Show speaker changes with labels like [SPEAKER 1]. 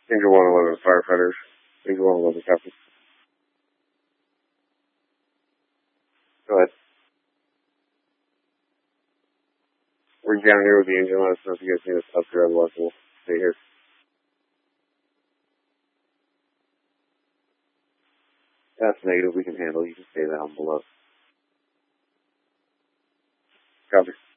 [SPEAKER 1] Angel 111 firefighters. Angel 111 copy. Go ahead. We're down here with the engine. Let us know if you guys need us up here. Otherwise, we'll stay here. That's negative. We can handle. You can stay down below. Copy.